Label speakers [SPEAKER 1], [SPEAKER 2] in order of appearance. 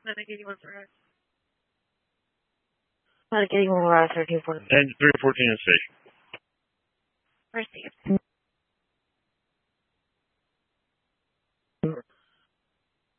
[SPEAKER 1] Medic 81 for us.
[SPEAKER 2] Medic 81 for us, 1314.
[SPEAKER 3] And 314 is safe.
[SPEAKER 2] Received.